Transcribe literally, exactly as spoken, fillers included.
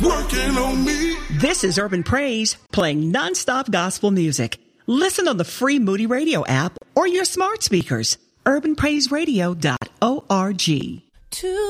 working on me. This is Urban Praise, playing nonstop gospel music. Listen on the free Moody Radio app or your smart speakers. urban praise radio dot org. To